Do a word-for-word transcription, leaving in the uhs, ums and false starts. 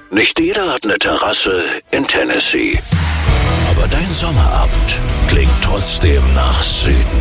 Nicht jeder hat eine Terrasse in Tennessee. Aber dein Sommerabend klingt trotzdem nach Süden.